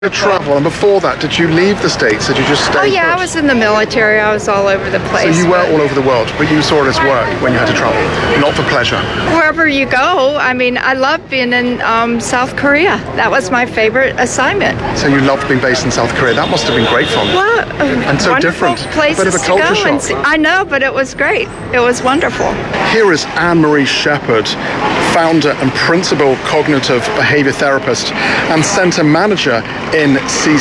travel, and before that, did you leave the States? Did you just stay? Oh yeah, I was in the military. I was all over the place. So you were all over the world, but you saw it as work when you had to travel, not for pleasure. Wherever you go. I mean, I loved being in South Korea. That was my favorite assignment. So you loved being based in South Korea. That must have been great fun. Well, and so different. Places bit of a culture to go shock. and see. I know, but it was great. It was wonderful. Here is Anne-Marie Shepherd, founder and principal cognitive behaviour therapist and centre manager in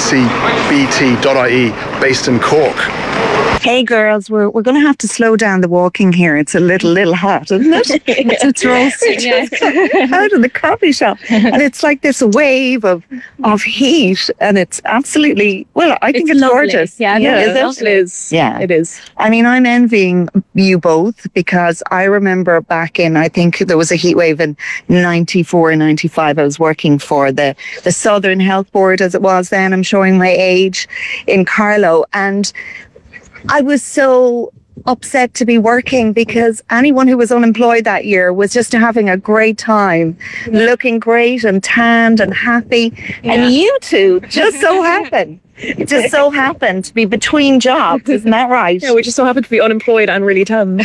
ccbt.ie, based in Cork. Hey girls, we're going to have to slow down the walking here. It's a little hot, isn't it? It's roasting out of the coffee shop. And it's like this wave of heat, and it's absolutely, well, I think it's gorgeous. Yeah, it is. Yeah. It is. I mean, I'm envying you both because I remember back in, I think there was a heat wave in 94, 95. I was working for the Southern Health Board, as it was then. I'm showing my age, in Carlow. And I was so upset to be working because anyone who was unemployed that year was just having a great time, looking great and tanned and happy. Yeah. And you two just so happened to be between jobs. Isn't that right? Yeah, we just so happened to be unemployed and really tan.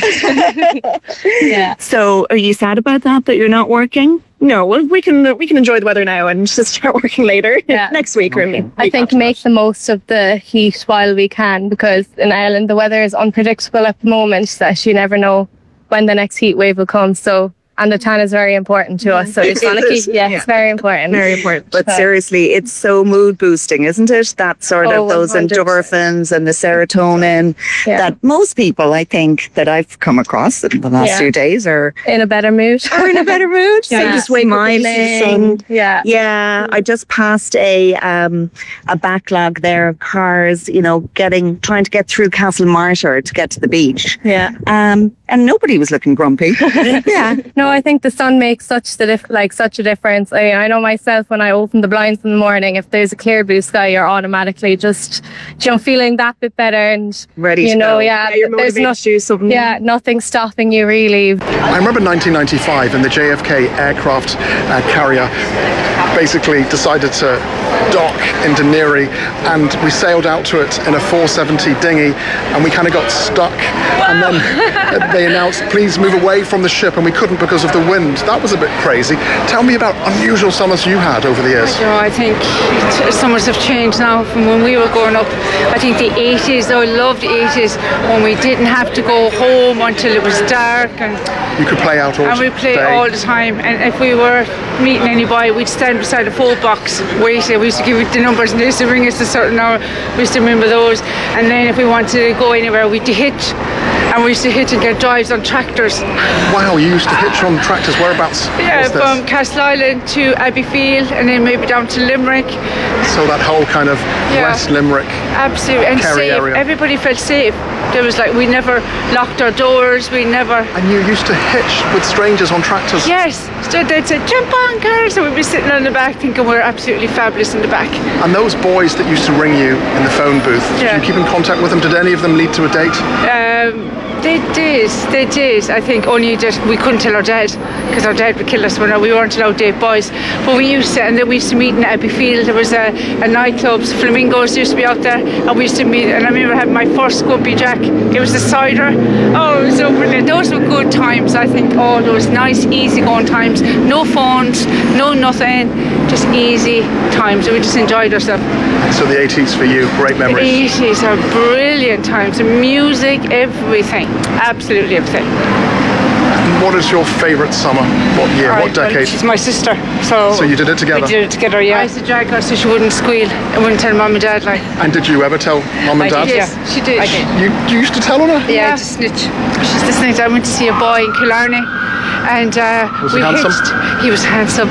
Yeah. So are you sad about that you're not working? No, well, we can enjoy the weather now and just start working later. Yeah. Next week. Okay. Really. I think make the most of the heat while we can, because in Ireland the weather is unpredictable at the moment, that you never know when the next heat wave will come. So, and the tan is very important to us. So you just want to keep, it's very important. Very important. But seriously, it's so mood boosting, isn't it? That sort of those 100%. endorphins and the serotonin that most people, I think, that I've come across in the last few days are in a better mood. Are in a better mood. So just smiling. Yeah. I just passed a backlog there of cars, trying to get through Castlemartyr to get to the beach. Yeah. And nobody was looking grumpy. Yeah. No, I think the sun makes such a difference. I know myself, when I open the blinds in the morning, if there's a clear blue sky, you're automatically just feeling that bit better and ready to go. You're motivated to do something. Yeah, nothing stopping you really. I remember 1995, and the JFK aircraft carrier basically decided to dock in Dunleary, and we sailed out to it in a 470 dinghy, and we kind of got stuck. And then they announced, please move away from the ship, and we couldn't because of the wind. That was a bit crazy. Tell me about unusual summers you had over the years. I think summers have changed now from when we were growing up. I think the 80s, I love the 80s, when we didn't have to go home until it was dark, and you could play out all and we played all the time. And if we were meeting anybody, we'd stand beside a phone box waiting. We used to give it the numbers, and they used to ring us a certain hour. We used to remember those. And then if we wanted to go anywhere, we'd hitch. And we used to hitch and get drives on tractors. Wow, you used to hitch on tractors. Whereabouts? Yeah, from Castleisland to Abbeyfield, and then maybe down to Limerick. So that whole kind of West Limerick. Absolutely, and safe. Area. Everybody felt safe. There was we never locked our doors. We never. And you used to hitch with strangers on tractors. Yes, so they'd say jump on, cars, and we'd be sitting on the back thinking we're absolutely fabulous in the back. And those boys that used to ring you in the phone booth, did you keep in contact with them? Did any of them lead to a date? They did. I think only just we couldn't tell our dad, because our dad would kill us when we weren't allowed to date boys. But we used to, and then we used to meet in Abbeyfield. There was a nightclub, Flamingos used to be out there, and we used to meet. And I remember having my first Scumpy Jack. It was a cider. Oh, it was so brilliant. Those were good times. I think all those nice, easy going times. No phones, no nothing, just easy times. We just enjoyed ourselves. So the 80s for you, great memories. The 80s are brilliant times. The music, everything. Absolutely everything. What is your favourite summer? What year? What decade? Well, she's my sister. So you did it together? We did it together, yeah. I used to drag her so she wouldn't squeal and wouldn't tell mum and dad And did you ever tell mum and dad? Yes, she did. I did. You used to tell her? Yeah, to snitch. She's the snitch. I went to see a boy in Killarney, and was he handsome? hitched. He was handsome.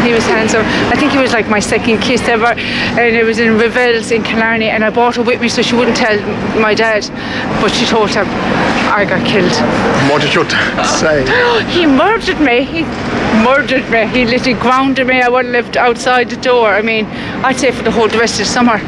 I think he was like my second kiss ever, and it was in Revels in Killarney, and I brought her with me so she wouldn't tell my dad, but she told him I got killed. And what did your dad say? He murdered me. He literally grounded me. I wouldn't left outside the door. I mean, I'd say for the rest of the summer.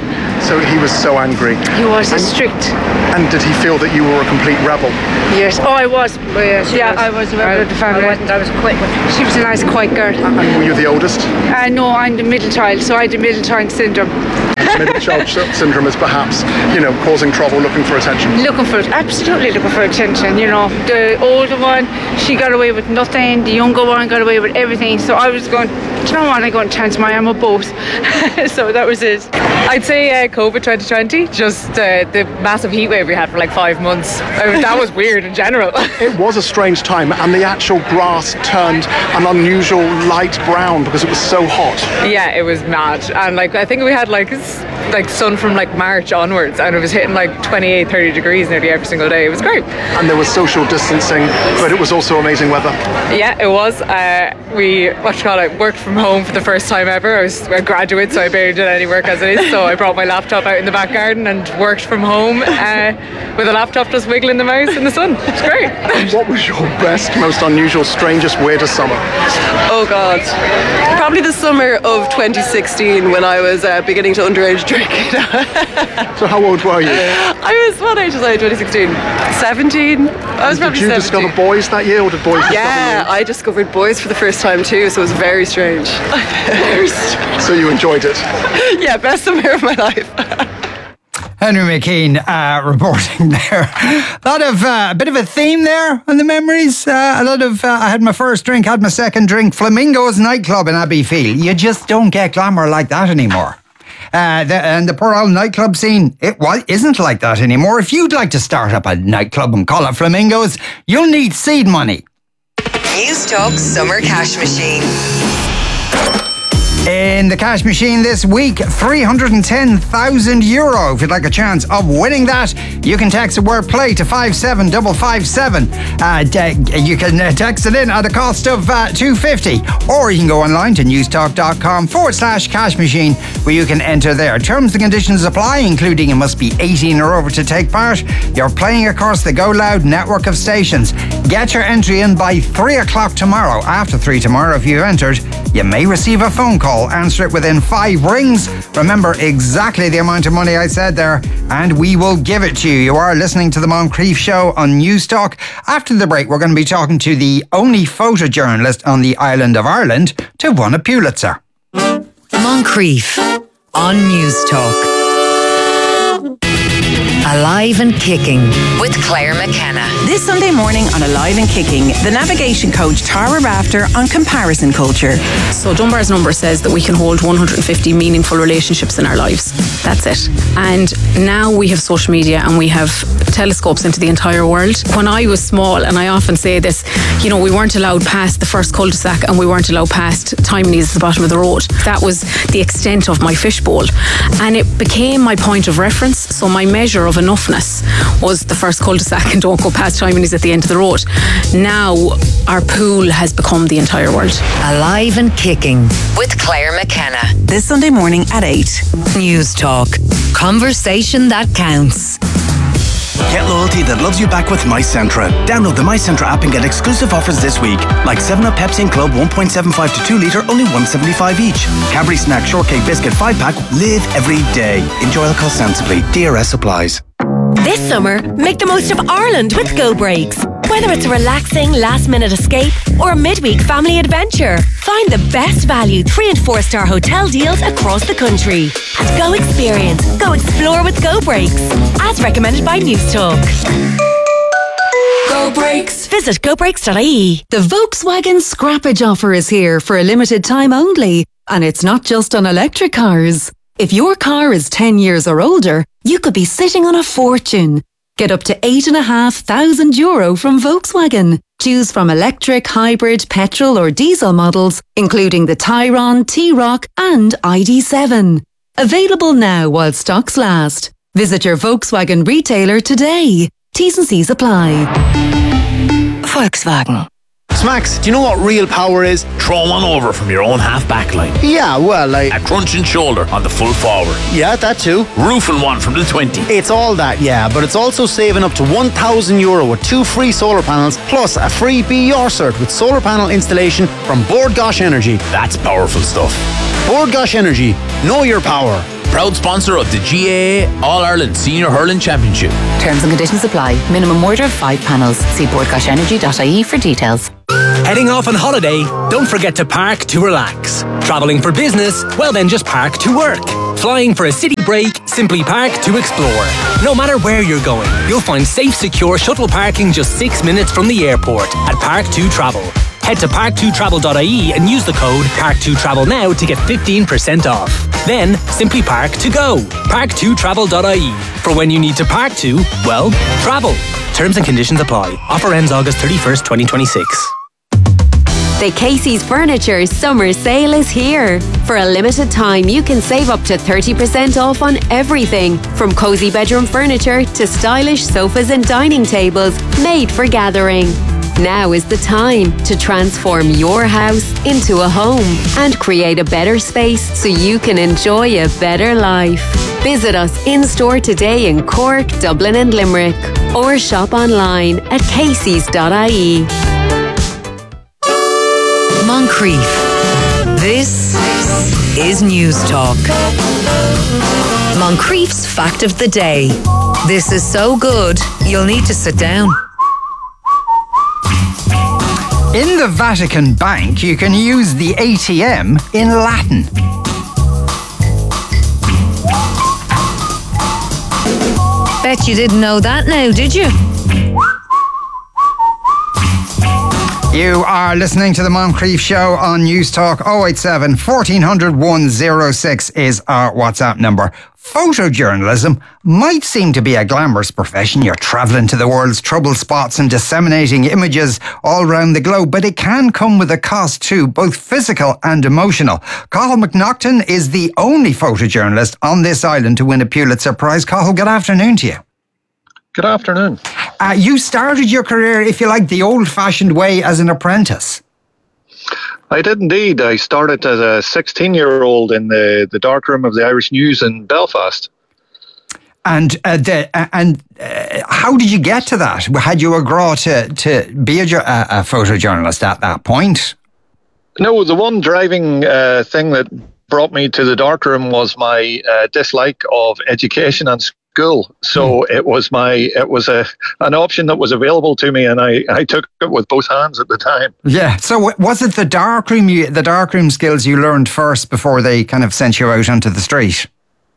So he was so angry. He was strict. And did he feel that you were a complete rebel? Yes. Oh, I was. I was a rebel of the family. I was quite. She was a nice, quiet girl. And were you the oldest? No, I'm the middle child, so I had the middle child syndrome. Middle child syndrome is perhaps, causing trouble, looking for attention. Absolutely looking for attention. The older one, she got away with nothing. The younger one got away with everything. So I was going, do you know what? I'm going to chance my arm with both. So that was it. I'd say COVID 2020, just the massive heat wave we had for like 5 months. That was weird in general. It was a strange time, and the actual grass turned an unusual light brown because it was so hot. Yeah, it was mad. And I think we had like sun from March onwards, and it was hitting 28, 30 degrees nearly every single day. It was great. And there was social distancing, but it was also amazing weather. Yeah, it was. We worked from home for the first time ever. I was a graduate, so I barely did any work as it is. So I brought my laptop out in the back garden and worked from home with a laptop just wiggling the mouse in the sun. It's great. What was your best, most unusual, strangest, weirdest summer? Oh God, probably the summer of 2016 when I was beginning to underage drink. So how old were you? What age was I in 2016. 17. I was probably 17. Did you discover boys that year, or did boys discover you? I discovered boys for the first time too, so it was very strange. Very strange. So you enjoyed it? Yeah, best summer of my life. Henry McKean reporting there. A bit of a theme there on the memories. I had my first drink, had my second drink. Flamingo's nightclub in Abbeyfield. You just don't get glamour like that anymore. And the poor old nightclub scene, isn't like that anymore. If you'd like to start up a nightclub and call it Flamingos, you'll need seed money. News Talk Summer Cash Machine. In the cash machine this week, €310,000. If you'd like a chance of winning that, you can text the word play to 57557. You can text it in at a cost of $2.50, or you can go online to newstalk.com/cash machine, where you can enter there. Terms and conditions apply, including you must be 18 or over to take part. You're playing across the Go Loud network of stations. Get your entry in by 3 o'clock tomorrow. After 3 tomorrow, if you've entered, you may receive a phone call. Answer it within 5 rings. Remember exactly the amount of money I said there, and we will give it to you. You are listening to the Moncrief Show on News Talk. After the break, we're going to be talking to the only photojournalist on the island of Ireland to win a Pulitzer. Moncrief on News Talk. Alive and Kicking with Claire McKenna. This Sunday morning on Alive and Kicking, the navigation coach Tara Rafter on comparison culture. So Dunbar's number says that we can hold 150 meaningful relationships in our lives. That's it. And now we have social media and we have telescopes into the entire world. When I was small, and I often say this, we weren't allowed past the first cul-de-sac and we weren't allowed past Timonies at the bottom of the road. That was the extent of my fishbowl. And it became my point of reference. So my measure of enoughness was the first cul-de-sac and don't go past Timonies at the end of the road. Now our pool has become the entire world. Alive and Kicking with Claire McKenna. This Sunday morning at 8. News Talk. Conversation that counts. Get loyalty that loves you back with MyCentra. Download the MyCentra app and get exclusive offers this week, like 7up Pepsi and Club 1.75 to 2 litre, only $1.75 each. Cadbury Snack Shortcake Biscuit 5-pack. Live every day. Enjoy alcohol sensibly. DRS applies. This summer, make the most of Ireland with Go Breaks. Whether it's a relaxing last-minute escape or a midweek family adventure, find the best value 3- and 4-star hotel deals across the country. And go experience, go explore with Go Breaks, as recommended by News Talk. Go Breaks. Visit gobreaks.ie. The Volkswagen scrappage offer is here for a limited time only, and it's not just on electric cars. If your car is 10 years or older, you could be sitting on a fortune. Get up to €8,500 from Volkswagen. Choose from electric, hybrid, petrol or diesel models, including the Tayron, T-Roc and ID.7. Available now while stocks last. Visit your Volkswagen retailer today. T's and C's apply. Volkswagen. Smacks, do you know what real power is? Throw one over from your own half-back line. Yeah, well, like... A crunching shoulder on the full forward. Yeah, that too. Roofing one from the 20. It's all that, yeah, but it's also saving up to €1,000 with 2 free solar panels, plus a free Be Your cert with solar panel installation from Bord Gáis Energy. That's powerful stuff. Bord Gáis Energy. Know your power. proud sponsor of the GAA All-Ireland Senior Hurling Championship. Terms and conditions apply. Minimum order of 5 panels. See board-energy.ie for details. Heading off on holiday? Don't forget to park to relax. Travelling for business? Well then just park to work. Flying for a city break? Simply park to explore. No matter where you're going, you'll find safe, secure shuttle parking just 6 minutes from the airport at Park2Travel. Head to park2travel.ie and use the code Park2Travel now to get 15% off. Then simply park to go. Park2travel.ie. For when you need to park to, well, travel. Terms and conditions apply. Offer ends August 31st, 2026. The Casey's Furniture Summer Sale is here. For a limited time, you can save up to 30% off on everything, from cosy bedroom furniture to stylish sofas and dining tables made for gathering. Now is the time to transform your house into a home and create a better space so you can enjoy a better life. Visit us in-store today in Cork, Dublin and Limerick, or shop online at caseys.ie. Moncrief. This is News Talk. Moncrief's Fact of the Day. This is so good, you'll need to sit down. In the Vatican Bank, you can use the ATM in Latin. Bet you didn't know that now, did you? You are listening to the Moncrief Show on News Talk. 087 1400 106 is our WhatsApp number. Photojournalism might seem to be a glamorous profession. You're travelling to the world's trouble spots and disseminating images all around the globe, but it can come with a cost too, both physical and emotional. Cathal McNaughton is the only photojournalist on this island to win a Pulitzer Prize. Cathal, good afternoon to you. Good afternoon. You started your career, if you like, the old-fashioned way as an apprentice. I did indeed. I started as a 16-year-old in the darkroom of the Irish News in Belfast. And how did you get to that? Had you a graw to be a photojournalist at that point? No, the one driving thing that brought me to the darkroom was my dislike of education and school. So it was an option that was available to me, and I took it with both hands at the time. Yeah. So was it the darkroom skills you learned first before they kind of sent you out onto the street?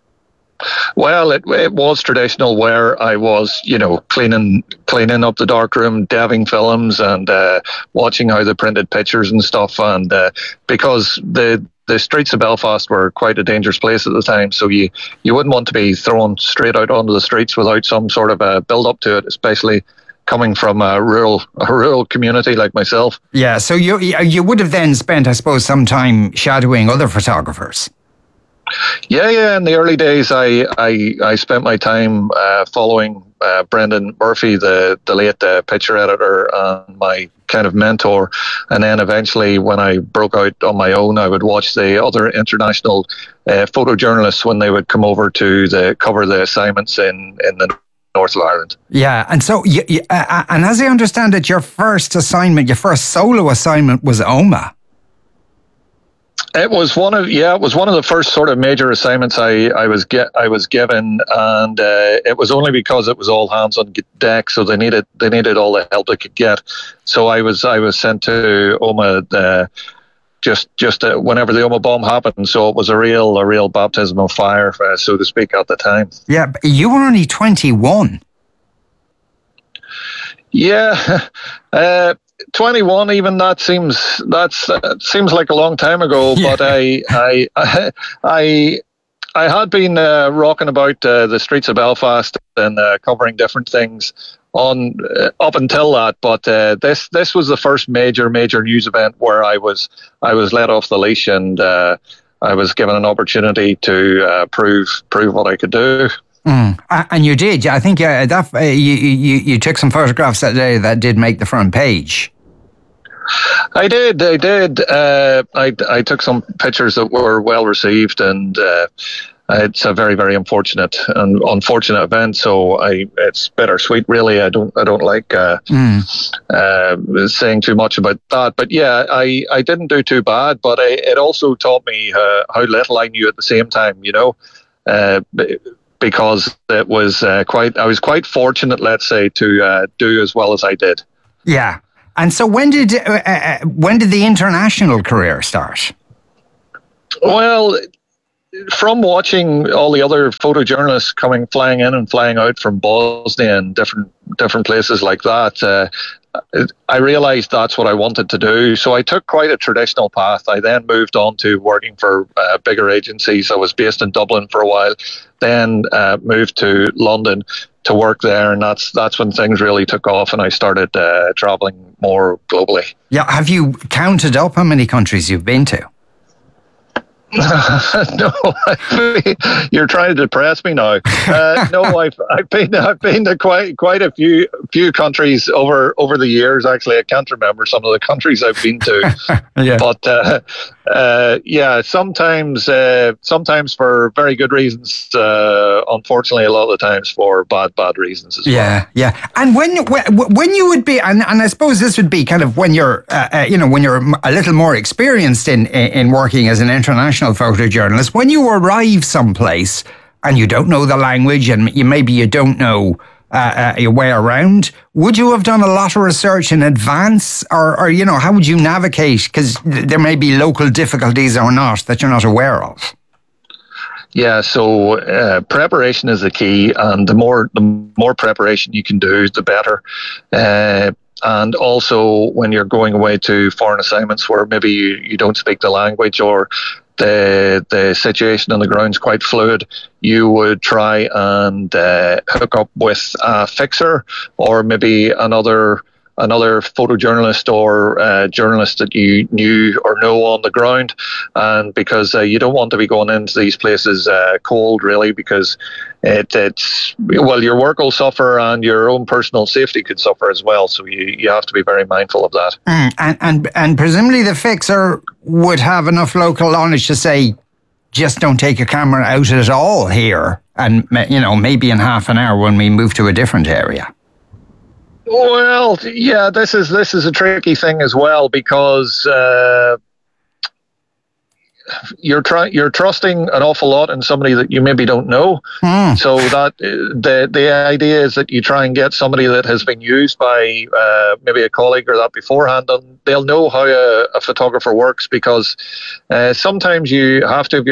Well, it was traditional, where I was, cleaning up the darkroom, dabbing films, and watching how they printed pictures and stuff. And because the streets of Belfast were quite a dangerous place at the time, so you wouldn't want to be thrown straight out onto the streets without some sort of a build up to it, especially coming from a rural community like myself. Yeah, so you would have then spent, I suppose, some time shadowing other photographers. Yeah. In the early days, I spent my time following Brendan Murphy, the late picture editor, and my kind of mentor. And then eventually, when I broke out on my own, I would watch the other international photojournalists when they would come over to cover the assignments in the north of Ireland. Yeah, and so and as I understand it, your first solo assignment was Omagh. It was one of the first sort of major assignments I was given, and it was only because it was all hands on deck, so they needed all the help they could get. So I was sent to Omagh just whenever the Omagh bomb happened. So it was a real baptism of fire, so to speak, at the time. Yeah, but you were only 21. Yeah. 21, even that seems like a long time ago. Yeah. But I had been rocking about the streets of Belfast and covering different things up until that. But this was the first major news event where I was let off the leash, and I was given an opportunity to prove what I could do. And you did. I think you took some photographs that day that did make the front page. I did. I took some pictures that were well received, and it's a very, very unfortunate event. So it's bittersweet, really. I don't like saying too much about that. But yeah, I didn't do too bad. But it also taught me how little I knew at the same time. because it was I was quite fortunate, let's say, to do as well as I did. Yeah. And so when did the international career start? Well, from watching all the other photojournalists flying in and flying out from Bosnia and different places like that, I realized that's what I wanted to do. So I took quite a traditional path. I then moved on to working for bigger agencies. I was based in Dublin for a while, then moved to London to work there, and that's when things really took off, and I started traveling more globally. Yeah, have you counted up how many countries you've been to? No, you're trying to depress me now. No, I've been to quite a few countries over the years. Actually, I can't remember some of the countries I've been to. Yeah. But yeah, sometimes for very good reasons. Unfortunately, a lot of the times for bad reasons as well. Yeah. And when you would be, and I suppose this would be kind of when you're when you're a little more experienced in working as an international photojournalist, when you arrive someplace and you don't know the language and maybe you don't know your way around, would you have done a lot of research in advance, or how would you navigate? Because there may be local difficulties or not that you're not aware of. Yeah, so preparation is the key, and the more preparation you can do, the better. And also, when you're going away to foreign assignments where maybe you don't speak the language, or the situation on the ground is quite fluid, you would try and hook up with a fixer, or maybe another photojournalist or journalist that you knew or know on the ground. And because you don't want to be going into these places cold, really, because it's your work will suffer and your own personal safety could suffer as well. So you have to be very mindful of that. And presumably the fixer would have enough local knowledge to say, just don't take your camera out at all here, and maybe in half an hour when we move to a different area. Well, yeah, this is a tricky thing as well, because you're trusting an awful lot in somebody that you maybe don't know. So that the idea is that you try and get somebody that has been used by maybe a colleague or that beforehand, and they'll know how a photographer works, because sometimes you have to,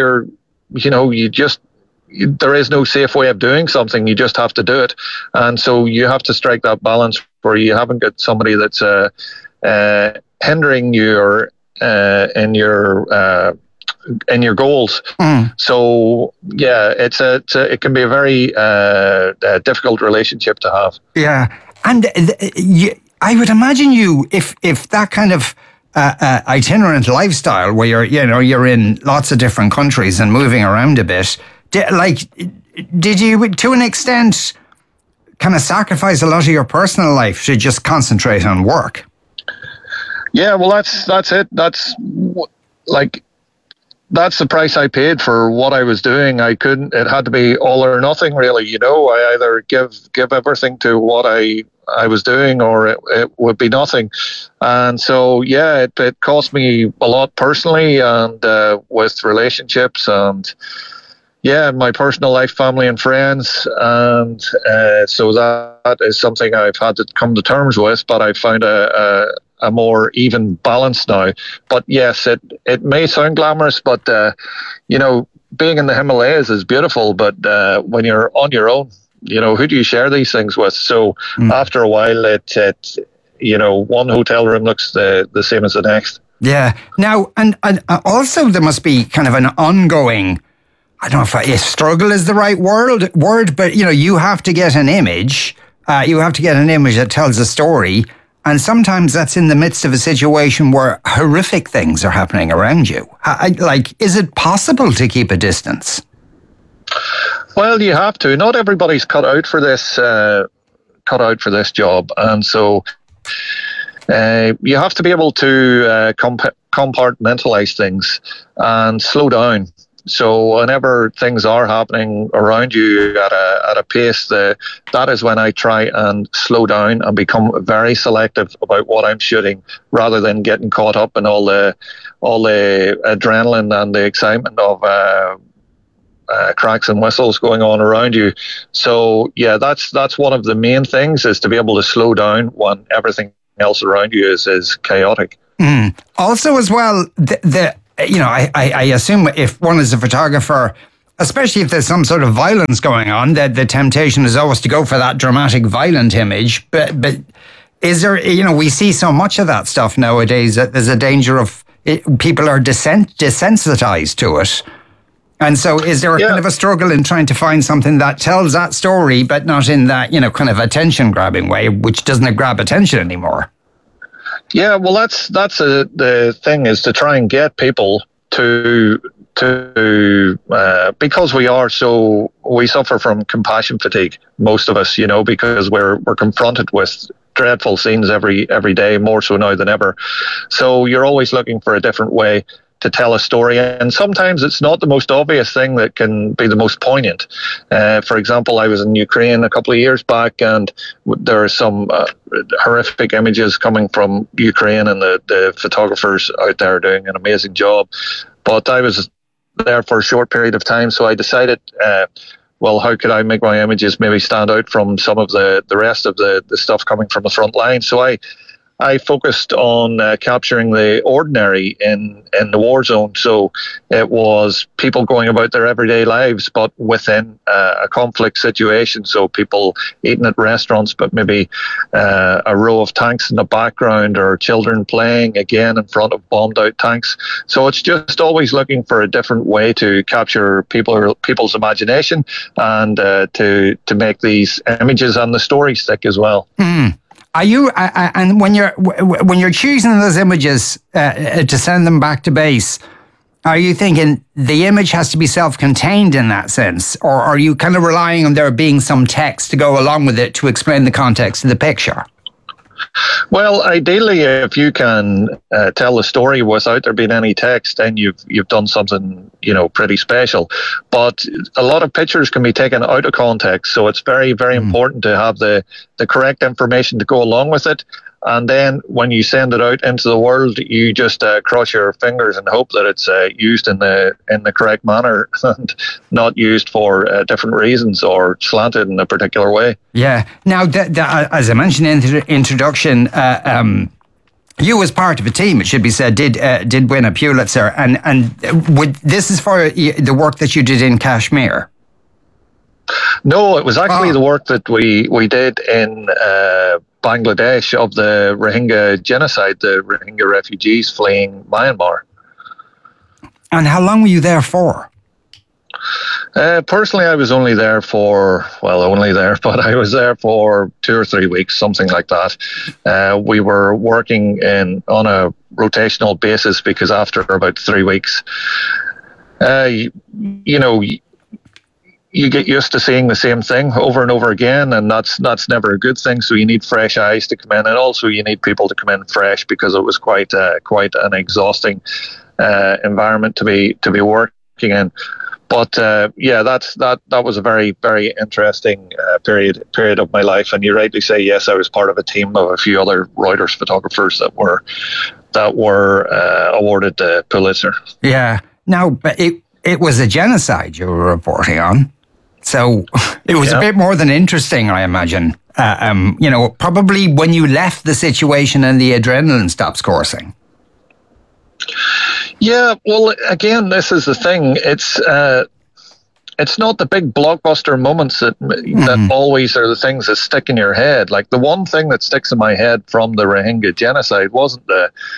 there is no safe way of doing something. You just have to do it. And so you have to strike that balance where you haven't got somebody that's hindering you or in your goals. So yeah, it can be a very difficult relationship to have. Yeah. And I would imagine if that kind of itinerant lifestyle where you're in lots of different countries and moving around a bit, did you, to an extent, kind of sacrifice a lot of your personal life to just concentrate on work? Yeah, well, that's it. That's the price I paid for what I was doing. It had to be all or nothing, really. I either give everything to what I was doing, or it would be nothing. And so, yeah, it cost me a lot personally, and with relationships, and yeah, my personal life, family and friends. And so that is something I've had to come to terms with, but I found a more even balance now. But yes, it may sound glamorous, but being in the Himalayas is beautiful, but when you're on your own, who do you share these things with? So after a while, it one hotel room looks the same as the next. Yeah. Now, and also there must be kind of an ongoing, I don't know if struggle is the right word, but you have to get an image. You have to get an image that tells a story. And sometimes that's in the midst of a situation where horrific things are happening around you. Is it possible to keep a distance? Well, you have to. Not everybody's cut out for this job, and so you have to be able to compartmentalize things and slow down. So whenever things are happening around you at a pace, that is when I try and slow down and become very selective about what I'm shooting, rather than getting caught up in all the adrenaline and the excitement of cracks and whistles going on around you. So yeah, that's one of the main things, is to be able to slow down when everything else around you is chaotic. Also, as well, I assume if one is a photographer, especially if there's some sort of violence going on, that the temptation is always to go for that dramatic, violent image. But is there, we see so much of that stuff nowadays that there's a danger of people are desensitized to it. And so is there a kind of a struggle in trying to find something that tells that story, but not in that, kind of attention-grabbing way, which doesn't grab attention anymore? Yeah, well, that's the thing, is to try and get people to because we suffer from compassion fatigue, most of us, because we're confronted with dreadful scenes every day, more so now than ever. So you're always looking for a different way to tell a story, and sometimes it's not the most obvious thing that can be the most poignant. For example, I was in Ukraine a couple of years back, and there are some horrific images coming from Ukraine, and the photographers out there are doing an amazing job. But I was there for a short period of time, so I decided, how could I make my images maybe stand out from some of the rest of the stuff coming from the front line? So I focused on capturing the ordinary in the war zone. So it was people going about their everyday lives, but within a conflict situation. So people eating at restaurants, but maybe a row of tanks in the background, or children playing again in front of bombed out tanks. So it's just always looking for a different way to capture people's imagination, and to make these images and the story stick as well. Are you, and when you're choosing those images to send them back to base, are you thinking the image has to be self-contained in that sense, or are you kind of relying on there being some text to go along with it to explain the context of the picture? Well, ideally, if you can tell the story without there being any text, then you've done something pretty special. But a lot of pictures can be taken out of context, so it's very, very important to have the correct information to go along with it. And then when you send it out into the world, you just cross your fingers and hope that it's used in the correct manner and not used for different reasons or slanted in a particular way. Yeah. Now, as I mentioned in the introduction, you, as part of a team, it should be said, did win a Pulitzer, and this is for the work that you did in Kashmir. No, it was actually the work that we did in Bangladesh of the Rohingya genocide, the Rohingya refugees fleeing Myanmar. And how long were you there for? Personally, I was only there but I was there for 2 or 3 weeks, something like that. We were working on a rotational basis, because after about 3 weeks, you get used to seeing the same thing over and over again, and that's never a good thing. So you need fresh eyes to come in, and also you need people to come in fresh, because it was quite an exhausting environment to be working in. But that was a very, very interesting period of my life. And you rightly say, yes, I was part of a team of a few other Reuters photographers that were awarded the Pulitzer. Yeah. Now, but it was a genocide you were reporting on. So it was a bit more than interesting, I imagine. Probably when you left the situation and the adrenaline stops coursing. Yeah, well, again, this is the thing. It's not the big blockbuster moments that always are the things that stick in your head. Like, the one thing that sticks in my head from the Rohingya genocide wasn't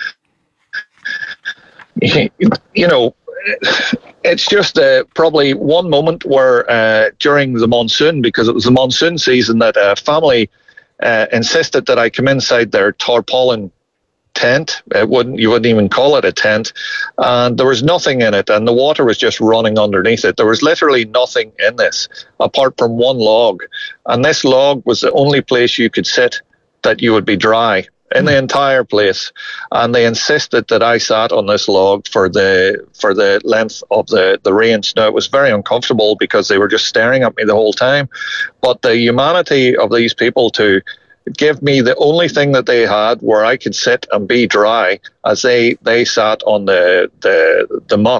it's just probably one moment where during the monsoon, because it was the monsoon season, that a family insisted that I come inside their tarpaulin tent. You wouldn't even call it a tent, and there was nothing in it, and the water was just running underneath it. There was literally nothing in this apart from one log, and this log was the only place you could sit that you would be dry in the entire place. And they insisted that I sat on this log for the length of the range. Now, it was very uncomfortable because they were just staring at me the whole time, but the humanity of these people to give me the only thing that they had where I could sit and be dry, as they sat on the muck,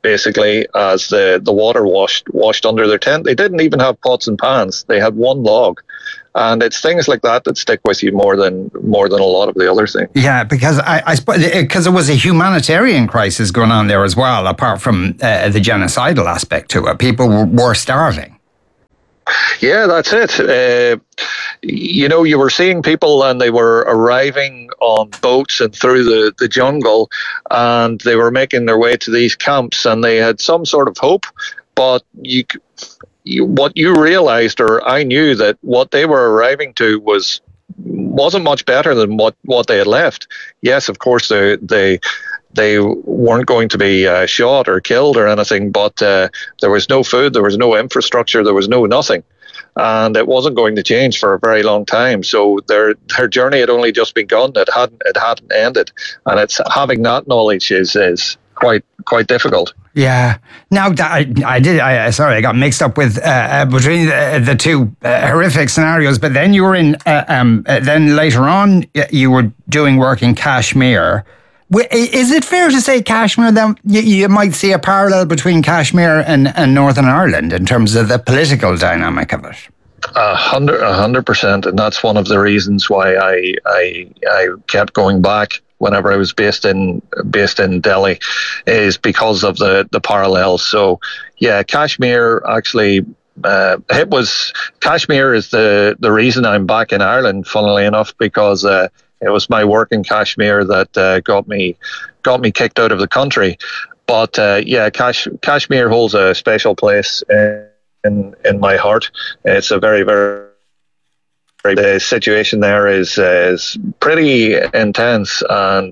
basically, as the water washed under their tent. They didn't even have pots and pans. They had one log. And it's things like that stick with you more than a lot of the other things. Yeah, because I suppose because it was a humanitarian crisis going on there as well, apart from the genocidal aspect to it. People were starving. Yeah, that's it. You were seeing people and they were arriving on boats and through the jungle, and they were making their way to these camps, and they had some sort of hope, but what you realized, or I knew, that what they were arriving to wasn't much better than what they had left. Yes, of course, they weren't going to be shot or killed or anything, but there was no food, there was no infrastructure, there was no nothing. And it wasn't going to change for a very long time. So their journey had only just begun. It hadn't ended. And it's having that knowledge is quite difficult. Yeah. Now, I got mixed up with between the two horrific scenarios. But then you were in. Then later on, you were doing work in Kashmir. Is it fair to say Kashmir? Then you might see a parallel between Kashmir and Northern Ireland in terms of the political dynamic of it. 100%, and that's one of the reasons why I kept going back whenever I was based in Delhi, is because of the parallels. So yeah, Kashmir actually Kashmir is the reason I'm back in Ireland, funnily enough, because it was my work in Kashmir that got me kicked out of the country. But Kashmir holds a special place in my heart. It's a very, very, the situation there is pretty intense, and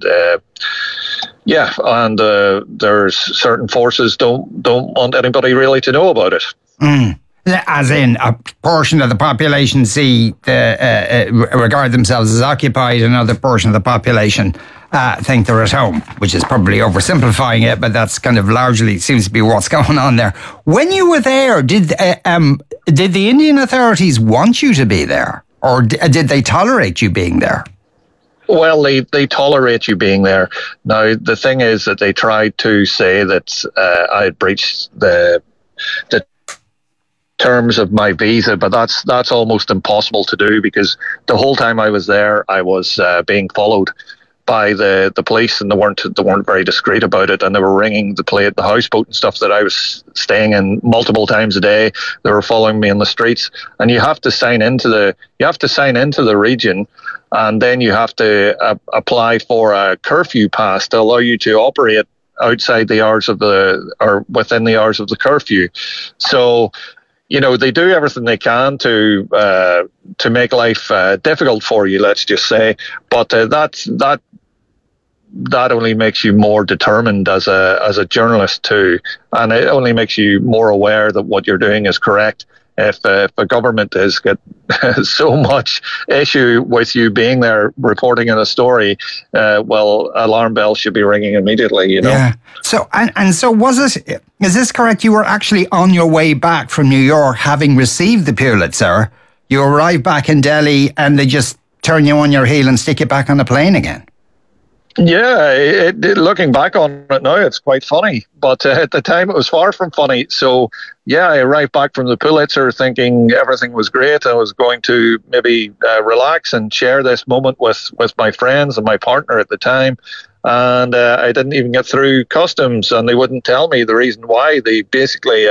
there's certain forces don't want anybody really to know about it. As in, a portion of the population regard themselves as occupied, another portion of the population think they're at home, which is probably oversimplifying it, but that's kind of largely seems to be what's going on there. When you were there, did the Indian authorities want you to be there, or did they tolerate you being there? Well, they tolerate you being there. Now, the thing is that they tried to say that I had breached the terms of my visa, but that's almost impossible to do, because the whole time I was there, I was being followed by the police, and they weren't very discreet about it, and they were ringing the houseboat and stuff that I was staying in multiple times a day. They were following me in the streets, and you have to sign into the region, and then you have to apply for a curfew pass to allow you to operate outside the hours or within the hours of the curfew. So, they do everything they can to make life difficult for you, let's just say. But that only makes you more determined as a journalist too, and it only makes you more aware that what you're doing is correct. If a government has got so much issue with you being there reporting in a story, alarm bells should be ringing immediately. Yeah. So so is this correct? You were actually on your way back from New York, having received the Pulitzer. You arrive back in Delhi, and they just turn you on your heel and stick you back on the plane again. Yeah, looking back on it now, it's quite funny. But at the time, it was far from funny. So, yeah, I arrived back from the Pulitzer thinking everything was great. I was going to maybe relax and share this moment with my friends and my partner at the time. And I didn't even get through customs, and they wouldn't tell me the reason why. They basically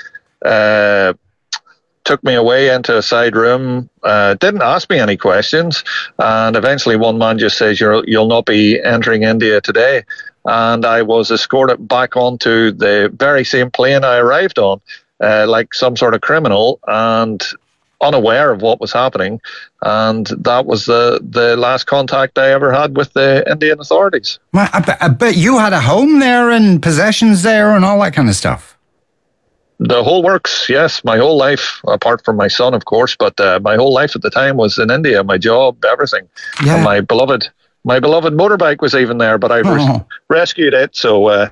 took me away into a side room, didn't ask me any questions, and eventually one man just says, you'll not be entering India today. And I was escorted back onto the very same plane I arrived on, like some sort of criminal, and unaware of what was happening. And that was the last contact I ever had with the Indian authorities. Well, I bet you had a home there and possessions there and all that kind of stuff. The whole works, yes. My whole life, apart from my son, of course, but my whole life at the time was in India. My job, everything. Yeah. And my beloved motorbike was even there, but I rescued it. So, well,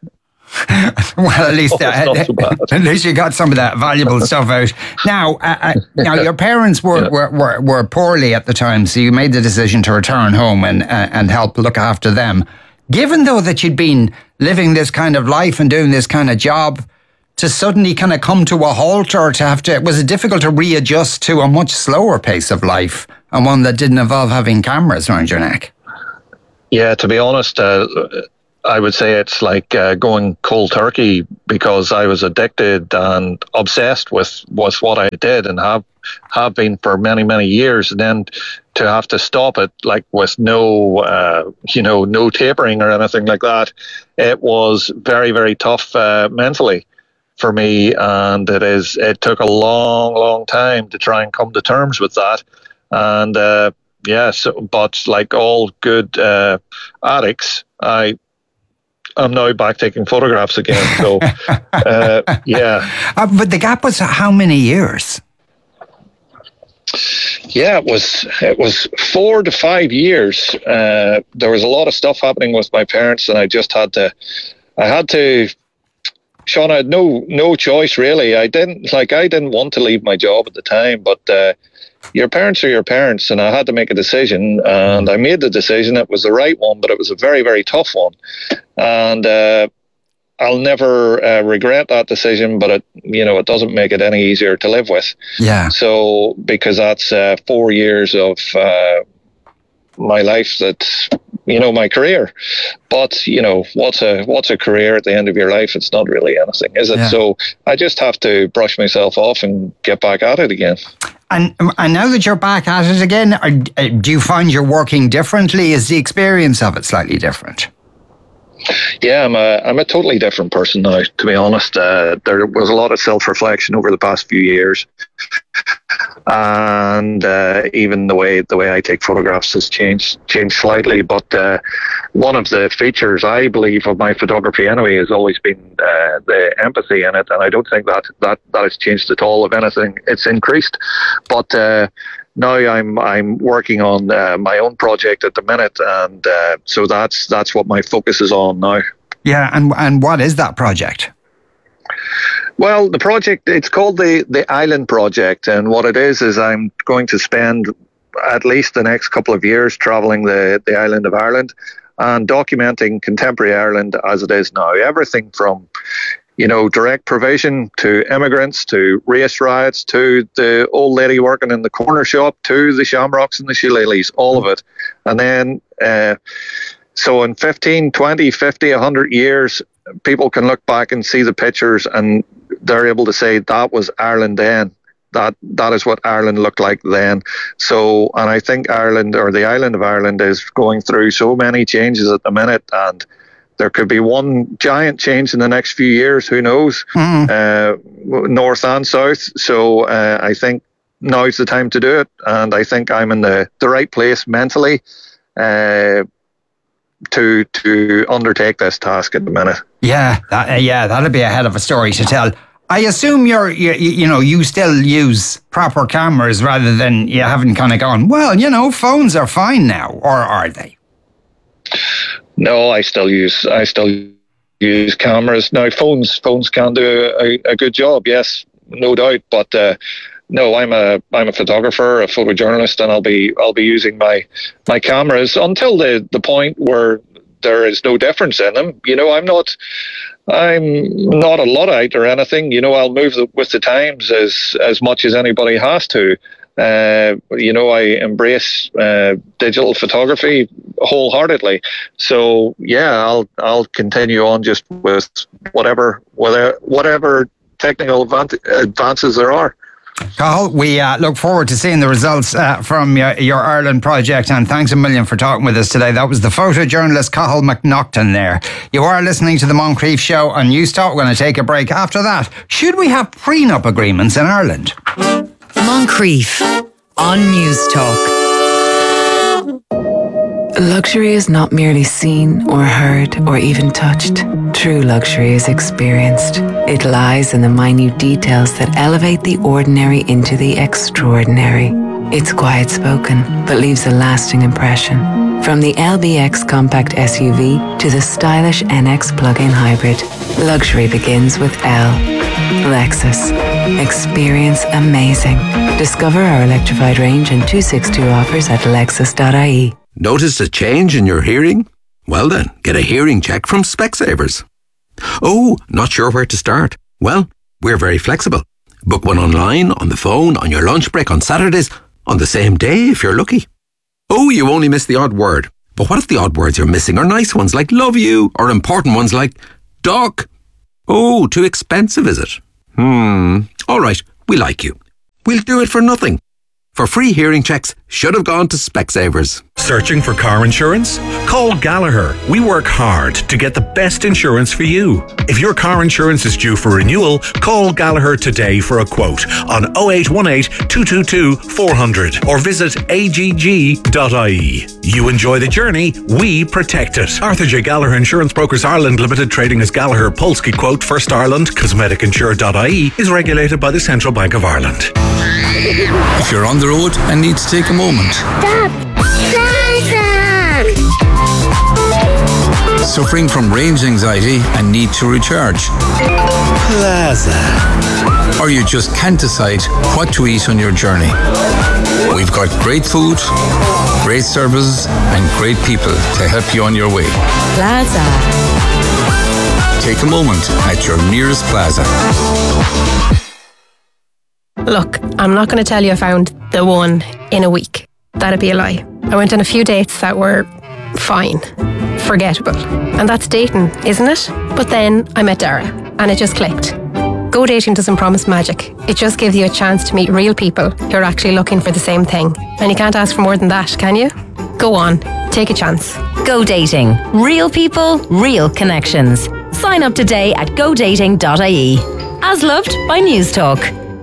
at least you got some of that valuable stuff out. Now, your parents were poorly at the time, so you made the decision to return home and help look after them. Given though that you'd been living this kind of life and doing this kind of job to suddenly kind of come to a halt, or was it difficult to readjust to a much slower pace of life and one that didn't involve having cameras around your neck? Yeah, to be honest, I would say it's like going cold turkey, because I was addicted and obsessed with what I did and have been for many, many years. And then to have to stop it, like with no tapering or anything like that, it was very, very tough mentally for me. And it took a long, long time to try and come to terms with that. And but like all good addicts, I'm now back taking photographs again. So, But the gap was how many years? Yeah, it was 4 to 5 years. There was a lot of stuff happening with my parents, and I had to. Sean, I had no choice really. I didn't want to leave my job at the time, but your parents are your parents, and I had to make a decision, and I made the decision. It was the right one, but it was a very, very tough one, and I'll never regret that decision. But it doesn't make it any easier to live with. Yeah. So because that's 4 years of my life, that's my career. But what's a career at the end of your life? It's not really anything, is it? Yeah. So I just have to brush myself off and get back at it again. And now that you're back at it again, do you find you're working differently? Is the experience of it slightly different? Yeah, I'm a totally different person now, to be honest. There was a lot of self-reflection over the past few years, and even the way I take photographs has changed slightly. But one of the features, I believe, of my photography anyway has always been the empathy in it, and I don't think that has changed at all. If anything, it's increased. But now I'm working on my own project at the minute, and so that's what my focus is on now. Yeah, and what is that project? Well, the project, it's called the Island Project, and what it is I'm going to spend at least the next couple of years travelling the island of Ireland and documenting contemporary Ireland as it is now. Everything from direct provision to immigrants, to race riots, to the old lady working in the corner shop, to the shamrocks and the shillelaghs, all of it. And then, so in 15, 20, 50, 100 years, people can look back and see the pictures, and they're able to say that was Ireland then. That is what Ireland looked like then. So, and I think Ireland, or the island of Ireland, is going through so many changes at the minute, and there could be one giant change in the next few years. Who knows? North and south. So I think now's the time to do it, and I think I'm in the right place mentally to undertake this task at the minute. Yeah, that'll be a hell of a story to tell. I assume you still use proper cameras rather than you haven't kind of gone, well, phones are fine now, or are they? No, I still use cameras. Now, phones can do a good job, yes, no doubt. But no, I'm a photographer, a photojournalist, and I'll be using my cameras until the point where there is no difference in them. I'm not a Luddite or anything. I'll move with the times as much as anybody has to. I embrace digital photography wholeheartedly. So yeah, I'll continue on just with whatever technical advances there are. Cathal, we look forward to seeing the results from your Ireland project, and thanks a million for talking with us today. That was the photojournalist Cathal McNaughton there. You are listening to the Moncrief Show on Newstalk. We're going to take a break. After that, should we have prenup agreements in Ireland? Moncrief on Newstalk. Luxury is not merely seen or heard or even touched. True luxury is experienced. It lies in the minute details that elevate the ordinary into the extraordinary. It's quiet spoken, but leaves a lasting impression. From the LBX compact SUV to the stylish NX plug-in hybrid, luxury begins with L. Lexus. Experience amazing. Discover our electrified range and 262 offers at lexus.ie. Notice a change in your hearing? Well then, get a hearing check from Specsavers. Oh, not sure where to start? Well, we're very flexible. Book one online, on the phone, on your lunch break, on Saturdays, on the same day if you're lucky. Oh, you only missed the odd word. But what if the odd words you're missing are nice ones like love you, or important ones like doc? Oh, too expensive, is it? All right, we like you. We'll do it for nothing. For free hearing checks, should have gone to Specsavers. Searching for car insurance? Call Gallagher. We work hard to get the best insurance for you. If your car insurance is due for renewal, call Gallagher today for a quote on 0818 222 400 or visit agg.ie. You enjoy the journey, we protect it. Arthur J. Gallagher Insurance Brokers Ireland Limited, trading as Gallagher Polski Quote First Ireland, cosmeticinsure.ie is regulated by the Central Bank of Ireland. If you're on the road and need to take a moment. Suffering from range anxiety and need to recharge. Plaza. Or you just can't decide what to eat on your journey. We've got great food, great services and great people to help you on your way. Plaza. Take a moment at your nearest Plaza. Look, I'm not going to tell you I found the one in a week. That'd be a lie. I went on a few dates that were fine, forgettable. And that's dating, isn't it? But then I met Dara and it just clicked. Go Dating doesn't promise magic. It just gives you a chance to meet real people who are actually looking for the same thing. And you can't ask for more than that, can you? Go on, take a chance. Go Dating. Real people, real connections. Sign up today at godating.ie. As loved by News Talk.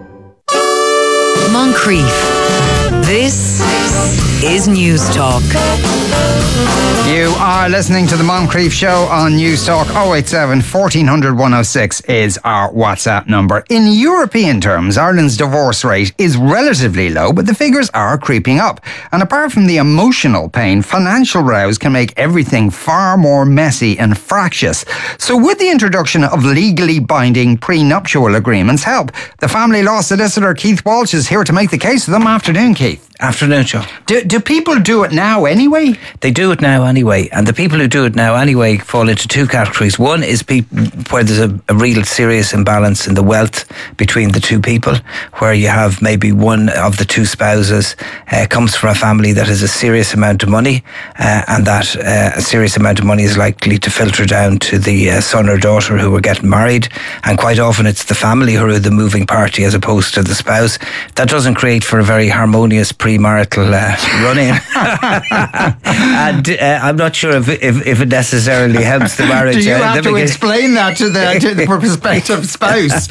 Moncrief. This is News Talk. You are listening to the Moncrief Show on News Talk. 087 1400 106 is our WhatsApp number. In European terms, Ireland's divorce rate is relatively low, but the figures are creeping up. And apart from the emotional pain, financial rows can make everything far more messy and fractious. So would the introduction of legally binding prenuptial agreements help? The family law solicitor Keith Walsh is here to make the case for them. Afternoon, Keith. Afternoon, Joe. Do people do it now anyway? They do it now anyway, and the people who do it now anyway fall into two categories. One is people where there's a real serious imbalance in the wealth between the two people, where you have maybe one of the two spouses comes from a family that has a serious amount of money, and that a serious amount of money is likely to filter down to the son or daughter who are getting married, and quite often it's the family who are the moving party as opposed to the spouse. That doesn't create for a very harmonious premarital run-in. And I'm not sure if it necessarily helps the marriage. Do you have to explain that to the prospective spouse?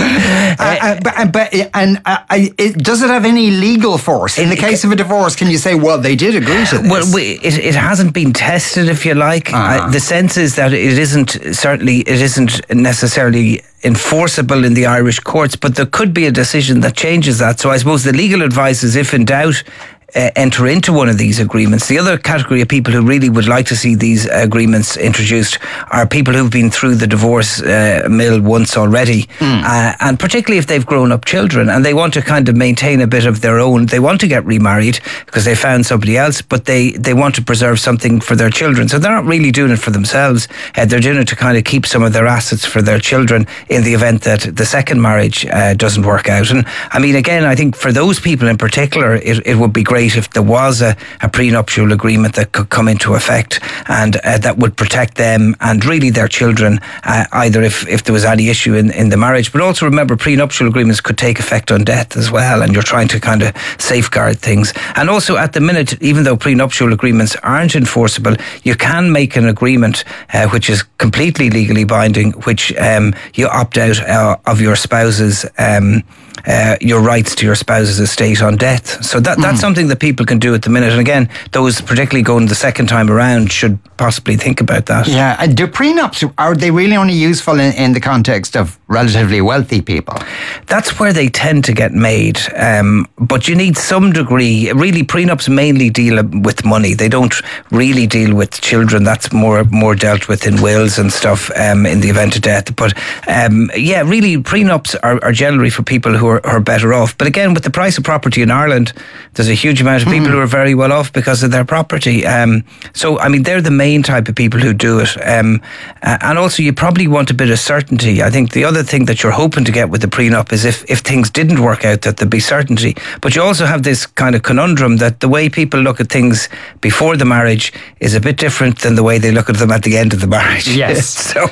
Does it have any legal force? In the case of a divorce, can you say, well, they did agree to this? Well, it hasn't been tested, if you like. The sense is that it isn't necessarily enforceable in the Irish courts, but there could be a decision that changes that. So I suppose the legal advice is, if in doubt, enter into one of these agreements. The other category of people who really would like to see these agreements introduced are people who've been through the divorce mill once already, and particularly if they've grown up children and they want to kind of maintain a bit of their own. They want to get remarried because they found somebody else, but they want to preserve something for their children. So they're not really doing it for themselves. They're doing it to kind of keep some of their assets for their children in the event that the second marriage doesn't work out. And I mean, again, I think for those people in particular, it would be great if there was a prenuptial agreement that could come into effect and that would protect them and really their children, either if there was any issue in the marriage. But also remember, prenuptial agreements could take effect on death as well, and you're trying to kind of safeguard things. And also at the minute, even though prenuptial agreements aren't enforceable, you can make an agreement which is completely legally binding, which you opt out of your spouse's your rights to your spouse's estate on death. So that's something that people can do at the minute. And again, those particularly going the second time around should possibly think about that. Yeah. Do prenups, are they really only useful in the context of relatively wealthy people. That's where they tend to get made. But you need some degree. Really, prenups mainly deal with money. They don't really deal with children. That's more dealt with in wills and stuff in the event of death. But really, prenups are generally for people who are better off. But again, with the price of property in Ireland, there's a huge amount of people who are very well off because of their property. So, I mean, they're the main type of people who do it. And also, you probably want a bit of certainty. I think the other thing that you're hoping to get with the prenup is if things didn't work out, that there'd be certainty. But you also have this kind of conundrum that the way people look at things before the marriage is a bit different than the way they look at them at the end of the marriage. Yes. So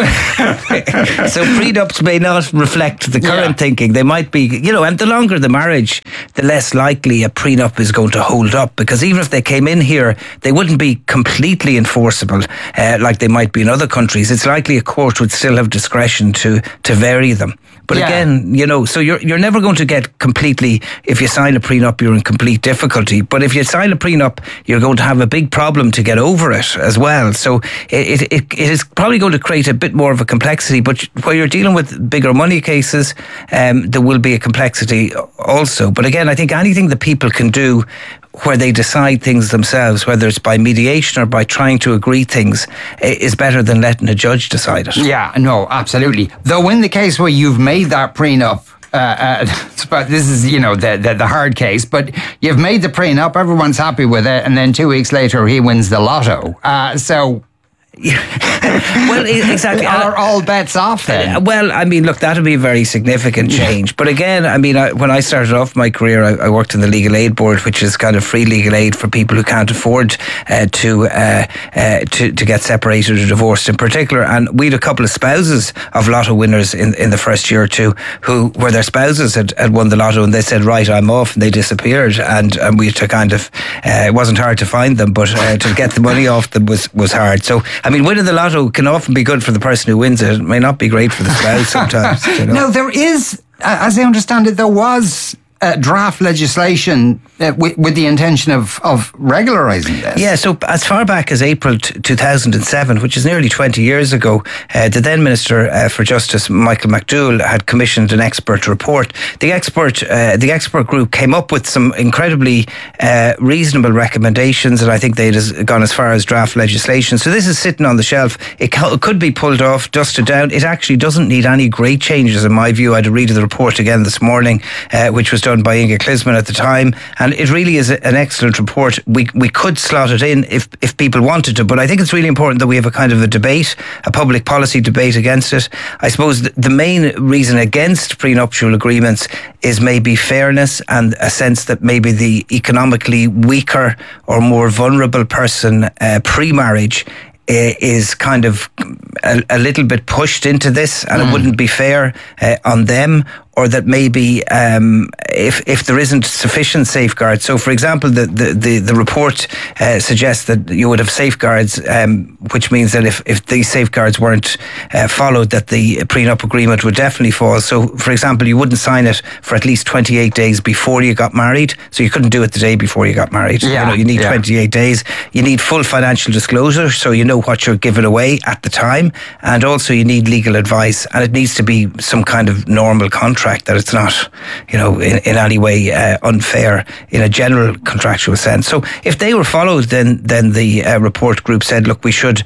prenups may not reflect the current thinking. They might be, and the longer the marriage, the less likely a prenup is going to hold up, because even if they came in here, they wouldn't be completely enforceable like they might be in other countries. It's likely a court would still have discretion to vary them. But again, so you're never going to get completely, if you sign a prenup, you're in complete difficulty. But if you sign a prenup, you're going to have a big problem to get over it as well. So it is probably going to create a bit more of a complexity. But where you're dealing with bigger money cases, there will be a complexity also. But again, I think anything that people can do where they decide things themselves, whether it's by mediation or by trying to agree things, is better than letting a judge decide it. Yeah, no, absolutely. Though in the case where you've made that prenup, but this is, the hard case, but you've made the prenup, everyone's happy with it, and then 2 weeks later he wins the lotto. Well, exactly. Are all bets off then? Well, I mean, look, that would be a very significant change. But again, I mean, when I started off my career, I worked in the Legal Aid Board, which is kind of free legal aid for people who can't afford to get separated or divorced in particular. And we had a couple of spouses of lotto winners in the first year or two where their spouses had won the lotto, and they said, right, I'm off, and they disappeared. And we had to kind of, it wasn't hard to find them, but to get the money off them was hard. So, I mean, winning the lotto can often be good for the person who wins it. It may not be great for the spouse sometimes. No, there is, as I understand it, there was draft legislation with the intention of regularising this. Yeah, so as far back as April 2007, which is nearly 20 years ago, the then Minister for Justice, Michael McDowell, had commissioned an expert report. The expert group came up with some incredibly reasonable recommendations, and I think they'd gone as far as draft legislation. So this is sitting on the shelf. It could be pulled off, dusted down. It actually doesn't need any great changes, in my view. I had a read of the report again this morning, which was done by Inge Klisman at the time, and it really is an excellent report. We could slot it in if people wanted to, but I think it's really important that we have a kind of a debate, a public policy debate against it. I suppose the main reason against prenuptial agreements is maybe fairness and a sense that maybe the economically weaker or more vulnerable person pre-marriage is kind of a little bit pushed into this, and it wouldn't be fair on them, or that maybe if there isn't sufficient safeguards. So, for example, the report suggests that you would have safeguards, which means that if these safeguards weren't followed, that the prenup agreement would definitely fall. So, for example, you wouldn't sign it for at least 28 days before you got married. So you couldn't do it the day before you got married. Yeah, you need 28 days. You need full financial disclosure, so you know what you're giving away at the time, and also you need legal advice, and it needs to be some kind of normal contract, that it's not, in any way unfair in a general contractual sense. So if they were followed, then the report group said, look, we should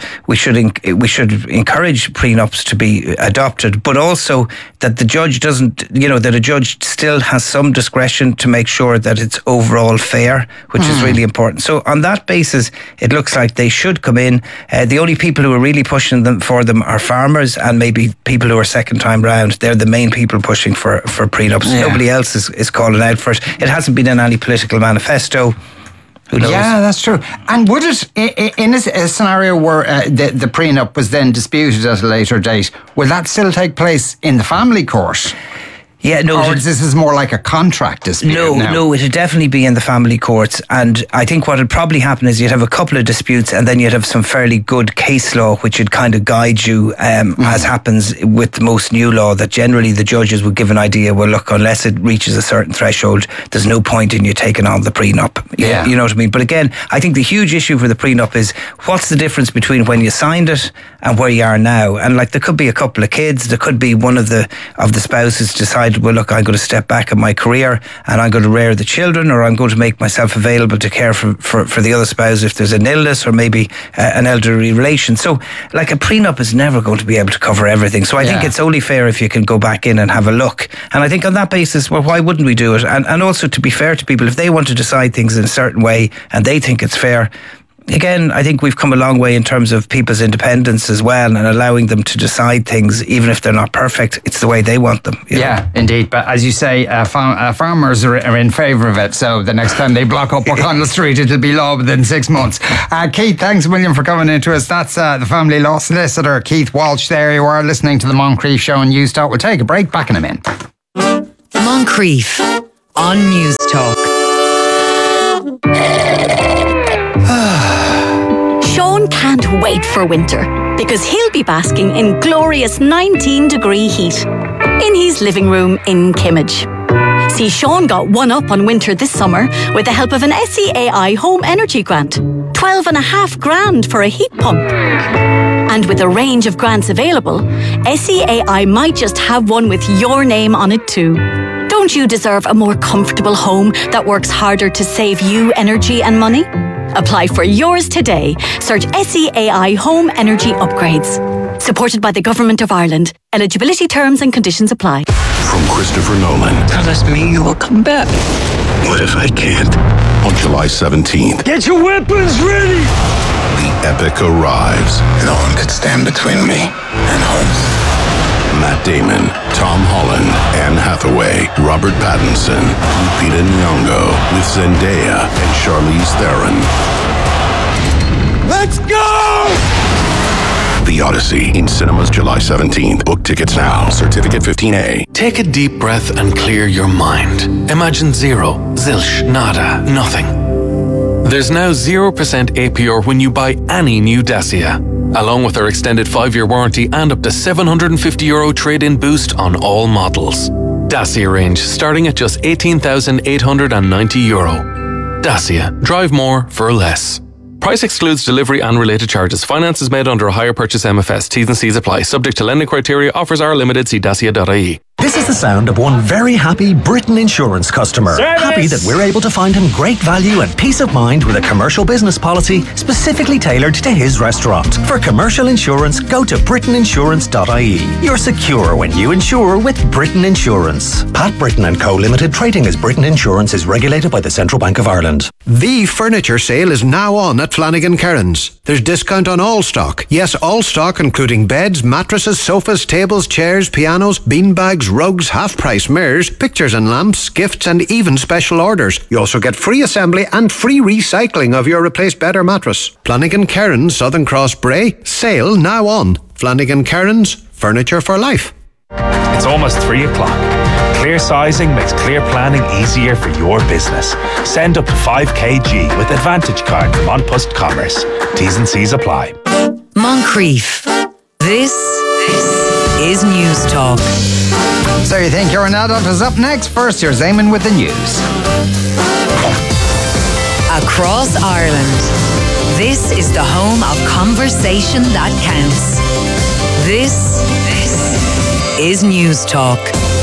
encourage prenups to be adopted, but also that the judge doesn't, that a judge still has some discretion to make sure that it's overall fair, which is really important. So on that basis, it looks like they should come in. The only people who are really pushing for them are farmers and maybe people who are second time round. They're the main people pushing for prenups. Yeah. Nobody else is calling out for it. It hasn't been in any political manifesto. Who knows? Yeah, that's true. And would it, in a scenario where the prenup was then disputed at a later date, will that still take place in the family court? Yeah, no. Or this is more like a contract dispute. No, it'd definitely be in the family courts. And I think what would probably happen is you'd have a couple of disputes and then you'd have some fairly good case law which would kind of guide you, as happens with most new law, that generally the judges would give an idea, well, look, unless it reaches a certain threshold, there's no point in you taking on the prenup. Yeah. You know what I mean? But again, I think the huge issue for the prenup is what's the difference between when you signed it and where you are now? And like there could be a couple of kids, there could be one of the spouses decided, well, look, I'm going to step back in my career and I'm going to rear the children, or I'm going to make myself available to care for the other spouse if there's an illness or maybe an elderly relation. So like a prenup is never going to be able to cover everything. So I think it's only fair if you can go back in and have a look. And I think on that basis, well, why wouldn't we do it? And also, to be fair to people, if they want to decide things in a certain way and they think it's fair, again, I think we've come a long way in terms of people's independence as well, and allowing them to decide things even if they're not perfect. It's the way they want them. Yeah, indeed. But as you say, farmers are in favour of it. So the next time they block up O'Connell Street, it'll be law within 6 months. Keith, thanks a million for coming into us. That's the family law solicitor, Keith Walsh. There you are, listening to the Moncrief Show on News Talk. We'll take a break. Back in a minute. Moncrief on News Talk. Sean can't wait for winter because he'll be basking in glorious 19-degree heat in his living room in Kimmage. See, Sean got one up on winter this summer with the help of an SEAI Home Energy Grant. 12.5 grand for a heat pump. And with a range of grants available, SEAI might just have one with your name on it too. Don't you deserve a more comfortable home that works harder to save you energy and money? Apply for yours today. Search SEAI Home Energy Upgrades. Supported by the Government of Ireland. Eligibility terms and conditions apply. From Christopher Nolan. Promise me you will come back. What if I can't? On July 17th. Get your weapons ready! The epic arrives. No one could stand between me and home. Matt Damon, Tom Holland, Anne Hathaway, Robert Pattinson, Lupita Nyong'o, with Zendaya and Charlize Theron. Let's go! The Odyssey in cinemas July 17th. Book tickets now. Certificate 15A. Take a deep breath and clear your mind. Imagine zero, zilch, nada, nothing. There's now 0% APR when you buy any new Dacia, along with our extended 5-year warranty and up to €750 trade-in boost on all models. Dacia range starting at just €18,890. Dacia. Drive more for less. Price excludes delivery and related charges. Finance is made under a hire purchase MFS. T's and C's apply. Subject to lending criteria. Offers are limited. See dacia.ie. This is the sound of one very happy Britain Insurance customer. Service! Happy that we're able to find him great value and peace of mind with a commercial business policy specifically tailored to his restaurant. For commercial insurance, go to britainiinsurance.ie. You're secure when you insure with Britain Insurance. Pat Britton & Co Limited, trading as Britain Insurance, is regulated by the Central Bank of Ireland. The furniture sale is now on at Flanagan Kerins. There's discount on all stock. Yes, all stock, including beds, mattresses, sofas, tables, chairs, pianos, beanbags, rugs, half-price mirrors, pictures and lamps, gifts and even special orders. You also get free assembly and free recycling of your replaced bed or mattress. Flanagan Kerins, Southern Cross Bray. Sale now on. Flanagan Kerins, furniture for life. It's almost 3 o'clock. Clear sizing makes clear planning easier for your business. Send up to 5 kg with Advantage Card from An Post Commerce. T's and C's apply. Moncrief. This is News Talk. So you think you're an adult is up next? First, here's Eamon with the news. Across Ireland, this is the home of conversation that counts. This is News Talk.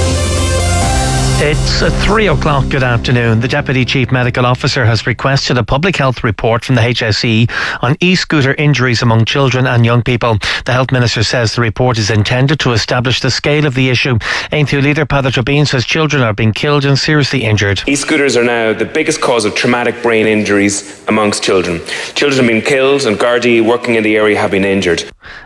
It's at 3 o'clock. Good afternoon. The Deputy Chief Medical Officer has requested a public health report from the HSE on e-scooter injuries among children and young people. The Health Minister says the report is intended to establish the scale of the issue. Aintu leader Peadar Trabeen says children are being killed and seriously injured. E-scooters are now the biggest cause of traumatic brain injuries amongst children. Children have been killed and Gardaí working in the area have been injured.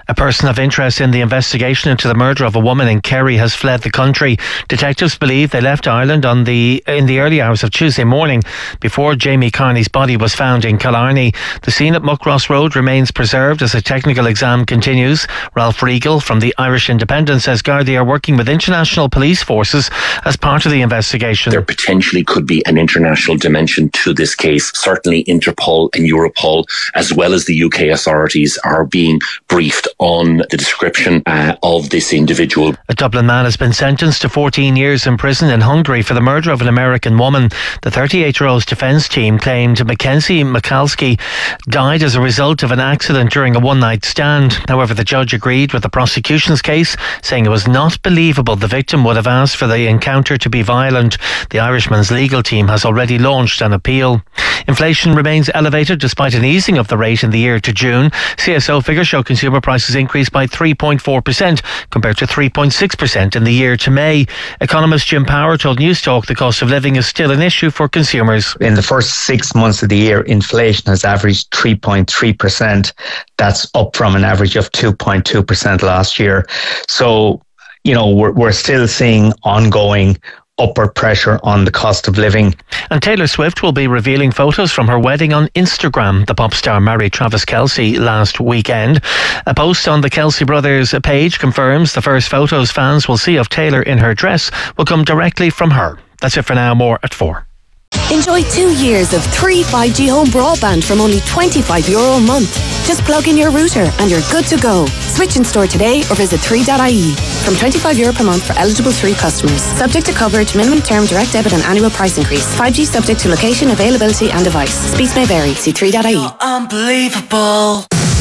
A person of interest in the investigation into the murder of a woman in Kerry has fled the country. Detectives believe they left Ireland in the early hours of Tuesday morning before Jamie Carney's body was found in Killarney. The scene at Muckross Road remains preserved as a technical exam continues. Ralph Riegel from the Irish Independent says Gardaí are working with international police forces as part of the investigation. There potentially could be an international dimension to this case. Certainly Interpol and Europol, as well as the UK authorities, are being briefed on the description of this individual. A Dublin man has been sentenced to 14 years in prison in Hungary for the murder of an American woman. The 38-year-old's defence team claimed Mackenzie Michalski died as a result of an accident during a one-night stand. However, the judge agreed with the prosecution's case, saying it was not believable the victim would have asked for the encounter to be violent. The Irishman's legal team has already launched an appeal. Inflation remains elevated despite an easing of the rate in the year to June. CSO figures show consumer prices increased by 3.4% compared to 3.6% in the year to May. Economist Jim Power told Newstalk the cost of living is still an issue for consumers. In the first 6 months of the year, inflation has averaged 3.3%. That's up from an average of 2.2% last year. So, we're still seeing ongoing upward pressure on the cost of living. And Taylor Swift will be revealing photos from her wedding on Instagram. The pop star married Travis Kelce last weekend. A post on the Kelce brothers page confirms the first photos fans will see of Taylor in her dress will come directly from her. That's it for now. More at 4. Enjoy 2 years of 3 5G home broadband from only €25 a month. Just plug in your router and you're good to go. Switch in store today or visit 3.ie. From €25 per month for eligible 3 customers. Subject to coverage, minimum term, direct debit and annual price increase. 5G subject to location, availability and device. Speeds may vary. See 3.ie. Unbelievable.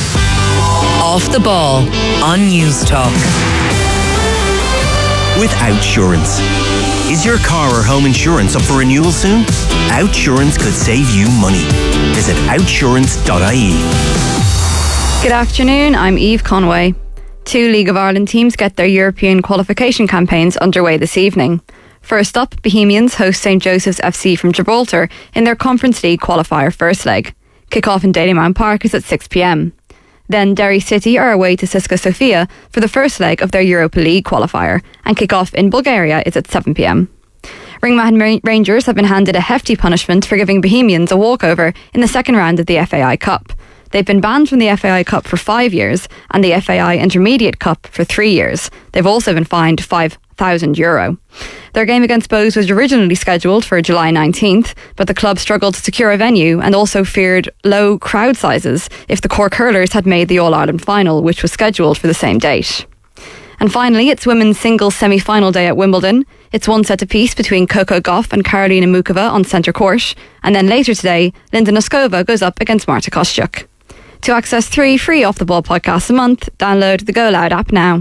Off the Ball on Newstalk. With Outsurance. Is your car or home insurance up for renewal soon? Outsurance could save you money. Visit outsurance.ie. Good afternoon, I'm Eve Conway. 2 League of Ireland teams get their European qualification campaigns underway this evening. First up, Bohemians host St Joseph's FC from Gibraltar in their Conference League qualifier first leg. Kick-off in Dalymount Park is at 6 p.m. Then Derry City are away to Cisco Sofia for the first leg of their Europa League qualifier, and kick-off in Bulgaria is at 7 p.m. Ringmahon Rangers have been handed a hefty punishment for giving Bohemians a walkover in the second round of the FAI Cup. They've been banned from the FAI Cup for 5 years and the FAI Intermediate Cup for 3 years. They've also been fined €5,000. Their game against Bohs was originally scheduled for July 19th, but the club struggled to secure a venue and also feared low crowd sizes if the Cork Hurlers had made the All-Ireland final, which was scheduled for the same date. And finally, it's women's singles semi-final day at Wimbledon. It's 1 set apiece between Coco Gauff and Karolina Muchova on centre court. And then later today, Linda Noskova goes up against Marta Kostyuk. To access 3 free Off the Ball podcasts a month, download the Go Loud app now.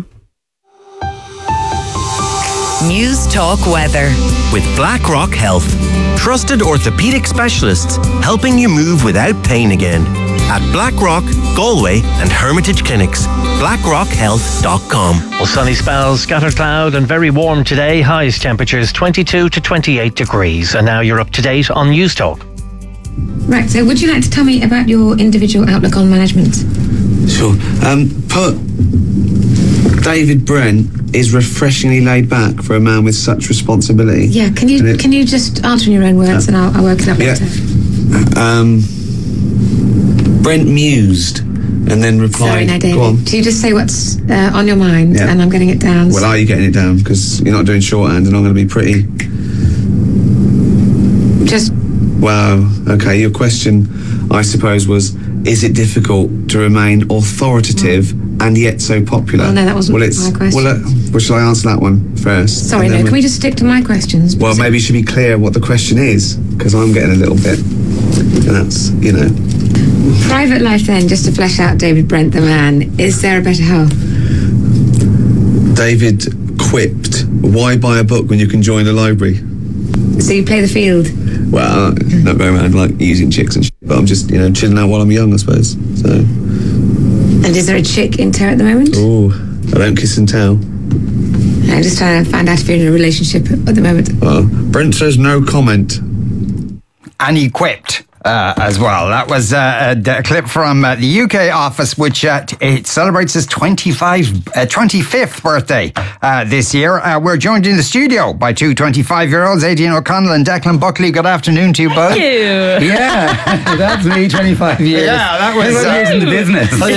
Newstalk weather. With BlackRock Health. Trusted orthopaedic specialists helping you move without pain again. At BlackRock, Galway and Hermitage Clinics. BlackRockHealth.com. Well, sunny spells, scattered cloud and very warm today. Highest temperatures 22 to 28 degrees. And now you're up to date on Newstalk. Right, so would you like to tell me about your individual outlook on management? Sure. Put David Brent is refreshingly laid back for a man with such responsibility. Yeah, can you just answer in your own words and I'll work it up later. Brent mused and then replied. Sorry, no, David. Go on. So you just say what's on your mind and I'm getting it down. Well, are you getting it down? Because you're not doing shorthand and I'm going to be pretty. Just. Wow. Okay, your question, I suppose, was, is it difficult to remain authoritative and yet so popular? Oh, no, that wasn't my question. Well, shall I answer that one first? Sorry, no, can we just stick to my questions? Well, maybe you should be clear what the question is, because I'm getting a little bit, and that's, Private life then, just to flesh out David Brent the man, is there a better half? David quipped, why buy a book when you can join a library? So you play the field? Well, not going around like using chicks and shit, but I'm just, chilling out while I'm young, I suppose. So. And is there a chick in tow at the moment? Oh, I don't kiss and tell. I'm just trying to find out if you're in a relationship at the moment. Well, Brent says no comment. And he quipped. as well. That was a clip from the UK office, which it celebrates its 25th birthday this year. We're joined in the studio by two 25-year-olds, Aidan O'Connell and Declan Buckley. Good afternoon to you both. Thank you. Yeah, that's me, 25 years. Yeah, that was 25 years in the business. Oh,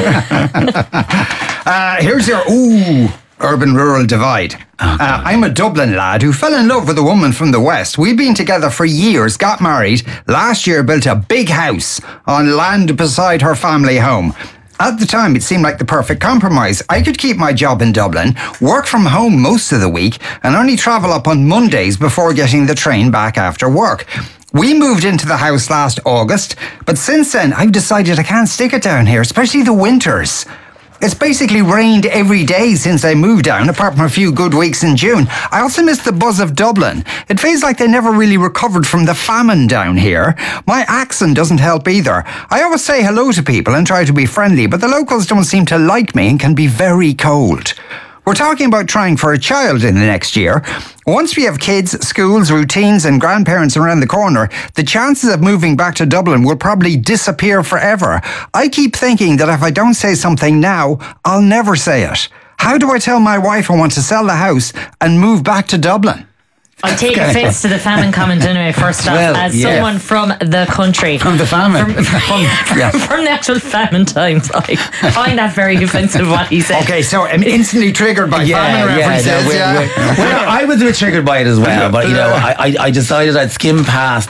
yeah. Here's your urban-rural divide. I'm a Dublin lad who fell in love with a woman from the West. We've been together for years, got married, last year built a big house on land beside her family home. At the time, it seemed like the perfect compromise. I could keep my job in Dublin, work from home most of the week, and only travel up on Mondays before getting the train back after work. We moved into the house last August, but since then, I've decided I can't stick it down here, especially the winters. It's basically rained every day since I moved down, apart from a few good weeks in June. I also miss the buzz of Dublin. It feels like they never really recovered from the famine down here. My accent doesn't help either. I always say hello to people and try to be friendly, but the locals don't seem to like me and can be very cold. We're talking about trying for a child in the next year. Once we have kids, schools, routines and grandparents around the corner, the chances of moving back to Dublin will probably disappear forever. I keep thinking that if I don't say something now, I'll never say it. How do I tell my wife I want to sell the house and move back to Dublin? I take offence to the famine comment anyway, first off, someone from the country. From the famine. From the actual famine times. I find that very offensive what he said. Okay, so I'm instantly triggered by famine references. Well, I was a bit triggered by it as well, but I decided I'd skim past